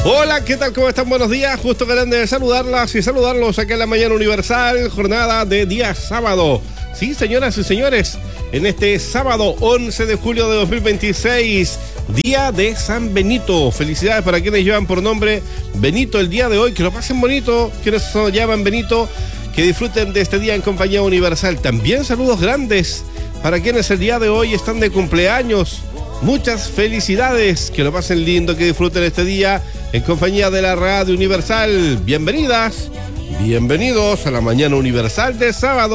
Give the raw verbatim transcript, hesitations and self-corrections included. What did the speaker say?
Hola, ¿qué tal? ¿Cómo están? Buenos días. Justo grande de saludarlas y saludarlos aquí en la Mañana Universal, jornada de día sábado. Sí, señoras y señores, en este sábado once de julio de dos mil veintiséis, día de San Benito. Felicidades para quienes llevan por nombre Benito el día de hoy. Que lo pasen bonito. Quienes se llaman Benito, que disfruten de este día en compañía Universal. También saludos grandes para quienes el día de hoy están de cumpleaños. Muchas felicidades, que lo pasen lindo, que disfruten este día en compañía de la Radio Universal. Bienvenidas, bienvenidos a la Mañana Universal de sábado.